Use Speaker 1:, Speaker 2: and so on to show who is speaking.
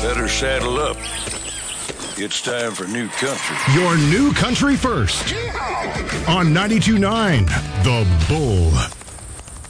Speaker 1: Better saddle up. It's time for New Country.
Speaker 2: Your New Country First on 92.9 The Bull.